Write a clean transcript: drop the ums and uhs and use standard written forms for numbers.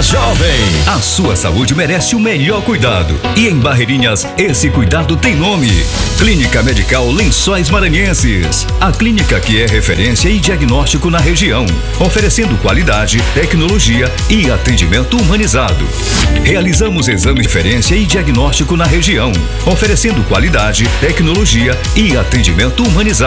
Jovem. A sua saúde merece o melhor cuidado. E em Barreirinhas, esse cuidado tem nome: Clínica Medical Lençóis Maranhenses. A clínica que é referência e diagnóstico na região, oferecendo qualidade, tecnologia e atendimento humanizado. Realizamos exame de referência e diagnóstico na região, oferecendo qualidade, tecnologia e atendimento humanizado.